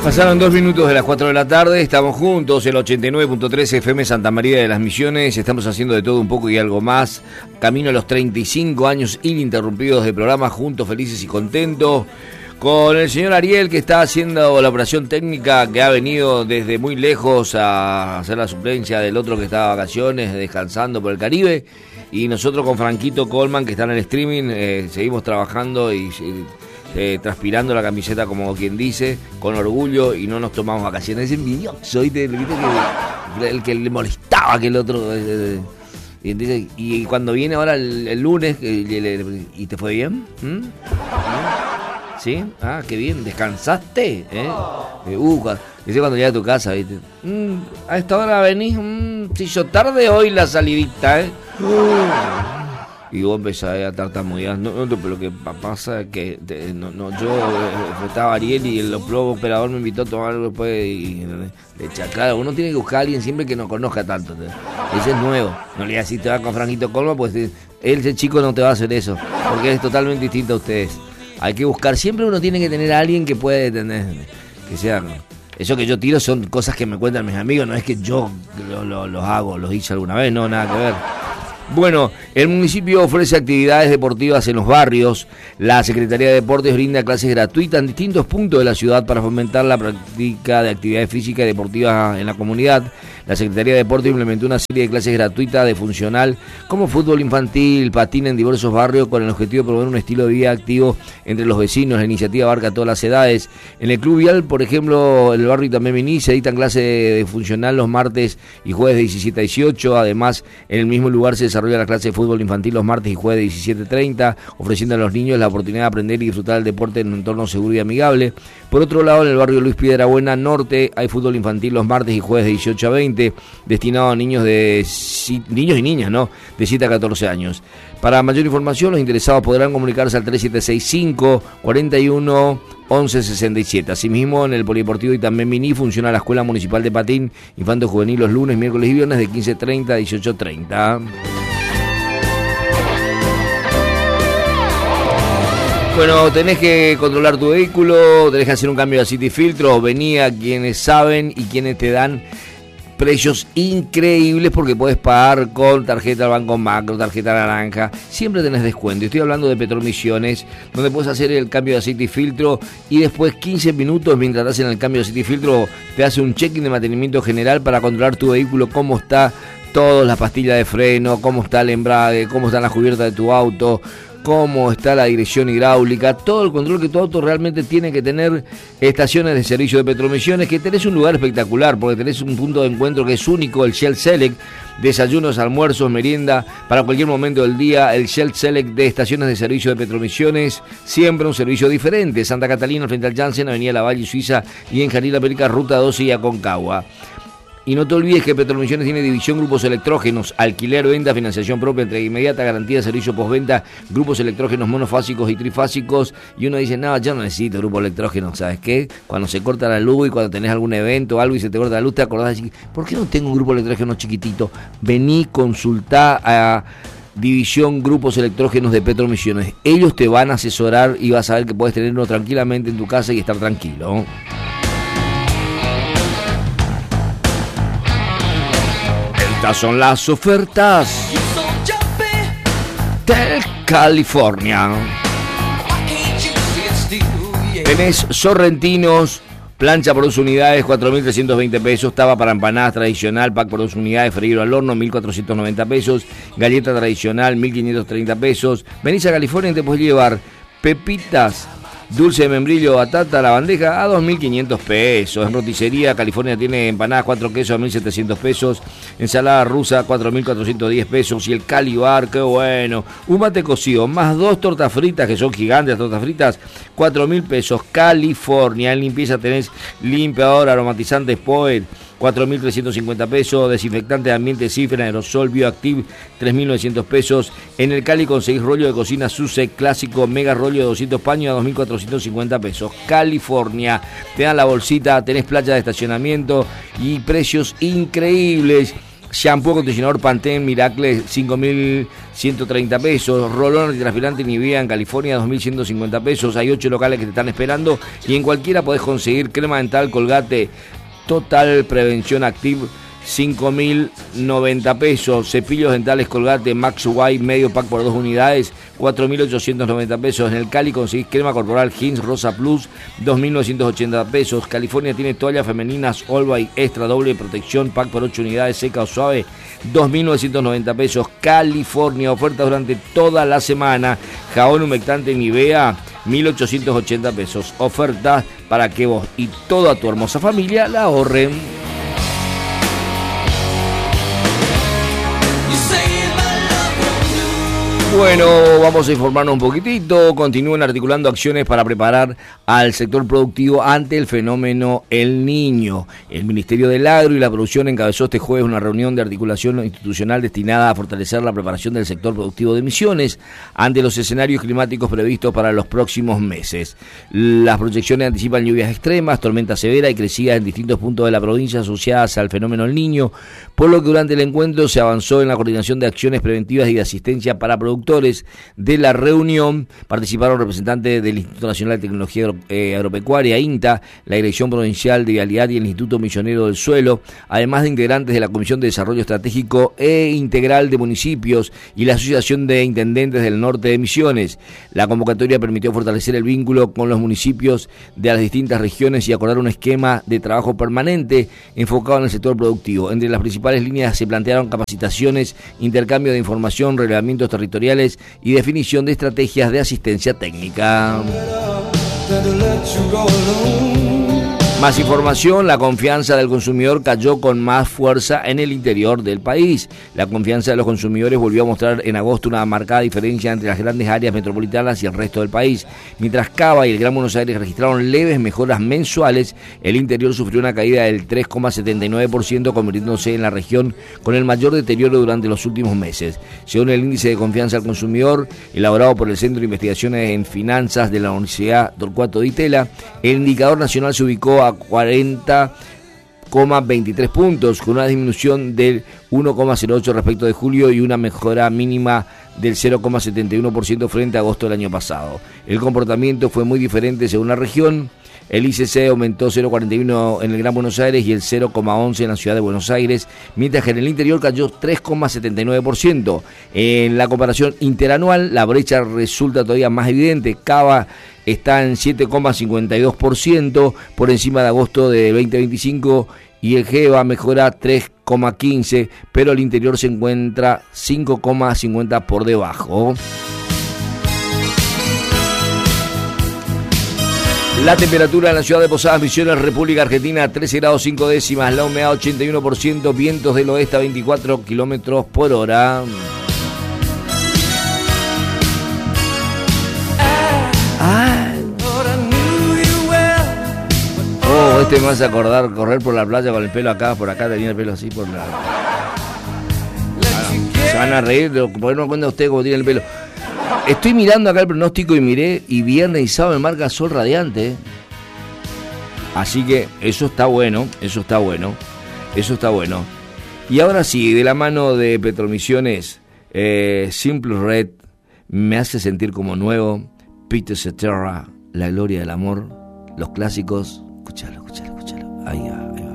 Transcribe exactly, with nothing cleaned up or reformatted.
Pasaron dos minutos de las cuatro de la tarde, estamos juntos, el ochenta y nueve punto tres F M Santa María de las Misiones, estamos haciendo de todo un poco y algo más, camino a los treinta y cinco años ininterrumpidos de programa, juntos, felices y contentos, con el señor Ariel que está haciendo la operación técnica, que ha venido desde muy lejos a hacer la suplencia del otro que está de vacaciones, descansando por el Caribe, y nosotros con Franquito Colman que está en el streaming, eh, seguimos trabajando y... y Eh, transpirando la camiseta como quien dice, con orgullo, y no nos tomamos vacaciones. Es envidioso, ¿viste? ¿Viste que, el que le molestaba que el otro eh, y, dice, y cuando viene ahora el, el lunes eh, le, le, ¿y te fue bien? ¿Mm? ¿Mm? ¿Sí? Ah, qué bien, ¿descansaste? ¿Eh? Eh, uh, dice cuando llega a tu casa, ¿viste? Mm, a esta hora venís, mm, si yo tarde hoy la salidita, ¿eh? Uh. Y vos empezás a tartamudear. No, no, pero lo que pasa es que te, no, no, yo eh, estaba Ariel y el operador me invitó a tomar algo después y de chaclado. Uno tiene que buscar a alguien siempre que no conozca tanto. Ese es nuevo. No le digas si te vas con Franquito Colma, pues él, ese chico no te va a hacer eso, porque es totalmente distinto a ustedes. Hay que buscar, siempre uno tiene que tener a alguien que puede tener, que sea... Eso que yo tiro son cosas que me cuentan mis amigos, no es que yo los lo, lo hago, los hice alguna vez, no, nada que ver. Bueno, el municipio ofrece actividades deportivas en los barrios. La Secretaría de Deportes brinda clases gratuitas en distintos puntos de la ciudad para fomentar la práctica de actividades físicas y deportivas en la comunidad. La Secretaría de Deportes implementó una serie de clases gratuitas de funcional como fútbol infantil, patín en diversos barrios con el objetivo de promover un estilo de vida activo entre los vecinos. La iniciativa abarca todas las edades. En el Club Vial, por ejemplo, en el barrio también Miní, se dictan clases de funcional los martes y jueves de diecisiete a dieciocho. Además, en el mismo lugar se desarrolla la clase de fútbol infantil los martes y jueves de diecisiete a treinta, ofreciendo a los niños la oportunidad de aprender y disfrutar del deporte en un entorno seguro y amigable. Por otro lado, en el barrio Luis Piedrabuena Norte hay fútbol infantil los martes y jueves de dieciocho a veinte, destinado a niños de niños y niñas, ¿no? De siete a catorce años. Para mayor información, los interesados podrán comunicarse al tres siete seis cinco, cuatro uno, once sesenta y siete. Asimismo, en el Polideportivo y también Miní funciona la Escuela Municipal de Patín Infanto Juvenil los lunes, miércoles y viernes de quince treinta a dieciocho treinta. Bueno, tenés que controlar tu vehículo, tenés que hacer un cambio de aceite y filtro, vení a quienes saben y quienes te dan precios increíbles porque podés pagar con tarjeta Banco Macro, tarjeta naranja, siempre tenés descuento. Estoy hablando de Petromisiones, donde podés hacer el cambio de aceite y filtro y después quince minutos mientras te hacen el cambio de aceite y filtro te hace un check-in de mantenimiento general para controlar tu vehículo, cómo está todo, las pastillas de freno, cómo está el embrague, cómo están las cubiertas de tu auto, cómo está la dirección hidráulica, todo el control que tu auto realmente tiene que tener. Estaciones de servicio de Petromisiones, que tenés un lugar espectacular, porque tenés un punto de encuentro que es único, el Shell Select, desayunos, almuerzos, merienda, para cualquier momento del día, el Shell Select de Estaciones de Servicio de Petromisiones, siempre un servicio diferente. Santa Catalina, frente al Janssen, Avenida Lavalle, Suiza, y en Jardín La Perica, Ruta doce y Aconcagua. Y no te olvides que Petromisiones tiene división grupos electrógenos, alquiler, venta, financiación propia, entrega inmediata, garantía de servicio postventa, grupos electrógenos monofásicos y trifásicos. Y uno dice, no, yo no necesito grupo electrógeno, ¿sabes qué? Cuando se corta la luz y cuando tenés algún evento o algo y se te corta la luz, te acordás de decir, ¿por qué no tengo un grupo electrógeno chiquitito? Vení, consultá a división grupos electrógenos de Petromisiones. Ellos te van a asesorar y vas a ver que puedes tenerlo tranquilamente en tu casa y estar tranquilo. Estas son las ofertas del California. Tenés sorrentinos, plancha por dos unidades, cuatro mil trescientos veinte pesos. Taba para empanadas tradicional, pack por dos unidades, freír al horno, mil cuatrocientos noventa pesos. Galleta tradicional, mil quinientos treinta pesos. Venís a California y te podés llevar pepitas, dulce de membrillo, batata, la bandeja a dos mil quinientos pesos. En roticería, California tiene empanadas cuatro quesos a mil setecientos pesos. Ensalada rusa, cuatro mil cuatrocientos diez pesos. Y el Cali Bar, qué bueno. Un mate cocido, más dos tortas fritas, que son gigantes las tortas fritas, cuatro mil pesos. California. En limpieza tenés limpiador, aromatizante Poet, cuatro mil trescientos cincuenta pesos. Desinfectante de ambiente Cifra, aerosol, Bioactive, tres mil novecientos pesos. En el Cali conseguís rollo de cocina Susek clásico, mega rollo de doscientos paños a dos mil cuatrocientos cincuenta pesos. California. Te dan la bolsita, tenés playa de estacionamiento y precios increíbles. Shampoo acondicionador Pantene Miracle cinco mil ciento treinta pesos. Rolón antitranspirante Nivea en California dos mil ciento cincuenta pesos. Hay ocho locales que te están esperando y en cualquiera podés conseguir crema dental Colgate Total Prevención Active cinco mil noventa pesos. Cepillos dentales Colgate Max White medio pack por dos unidades cuatro mil ochocientos noventa pesos. En el Cali conseguís crema corporal Hins Rosa Plus dos mil novecientos ochenta pesos. California tiene toallas femeninas All-By Extra doble protección pack por ocho unidades seca o suave dos mil novecientos noventa pesos. California, ofertas durante toda la semana. Jabón humectante Nivea mil ochocientos ochenta pesos. Ofertas para que vos y toda tu hermosa familia la ahorren. Bueno, vamos a informarnos un poquitito. Continúen articulando acciones para preparar al sector productivo ante el fenómeno El Niño. El Ministerio del Agro y la Producción encabezó este jueves una reunión de articulación institucional destinada a fortalecer la preparación del sector productivo de Misiones ante los escenarios climáticos previstos para los próximos meses. Las proyecciones anticipan lluvias extremas, tormentas severas y crecidas en distintos puntos de la provincia asociadas al fenómeno El Niño, por lo que durante el encuentro se avanzó en la coordinación de acciones preventivas y de asistencia para productores. De la reunión participaron representantes del Instituto Nacional de Tecnología eh, Agropecuaria, INTA, la Dirección Provincial de Vialidad y el Instituto Misionero del Suelo, además de integrantes de la Comisión de Desarrollo Estratégico e Integral de Municipios y la Asociación de Intendentes del Norte de Misiones. La convocatoria permitió fortalecer el vínculo con los municipios de las distintas regiones y acordar un esquema de trabajo permanente enfocado en el sector productivo. Entre las principales líneas se plantearon capacitaciones, intercambio de información, relevamientos territoriales y definición de estrategias de asistencia técnica. Más información, la confianza del consumidor cayó con más fuerza en el interior del país. La confianza de los consumidores volvió a mostrar en agosto una marcada diferencia entre las grandes áreas metropolitanas y el resto del país. Mientras Cava y el Gran Buenos Aires registraron leves mejoras mensuales, el interior sufrió una caída del tres coma setenta y nueve por ciento, convirtiéndose en la región con el mayor deterioro durante los últimos meses. Según el índice de confianza al consumidor, elaborado por el Centro de Investigaciones en Finanzas de la Universidad Torcuato Di Tella, el indicador nacional se ubicó a cuarenta coma veintitrés puntos, con una disminución del uno coma cero ocho respecto de julio y una mejora mínima del cero coma setenta y uno por ciento frente a agosto del año pasado. El comportamiento fue muy diferente según la región. El I C C aumentó cero coma cuarenta y uno en el Gran Buenos Aires y el cero coma once en la ciudad de Buenos Aires, mientras que en el interior cayó tres coma setenta y nueve por ciento. En la comparación interanual, la brecha resulta todavía más evidente. Cava está en siete coma cincuenta y dos por ciento por encima de agosto de veinte veinticinco y el Geva mejora tres coma quince, pero el interior se encuentra cinco coma cincuenta por debajo. La temperatura en la ciudad de Posadas Misiones, República Argentina, trece grados cinco décimas, la humedad ochenta y uno por ciento, vientos del oeste a veinticuatro kilómetros por hora. Ah. Oh, este me vas a acordar correr por la playa con el pelo acá, por acá tenía el pelo así por la... Se van a reír, porque no cuenta usted cómo tiene el pelo. Estoy mirando acá el pronóstico y miré, y viernes y sábado me marca sol radiante. Así que eso está bueno, eso está bueno, eso está bueno. Y ahora sí, de la mano de Petromisiones, eh, Simple Red, me hace sentir como nuevo. Peter Cetera, La Gloria del Amor, los clásicos. Escúchalo, escúchalo, escúchalo. Ahí va, ahí va.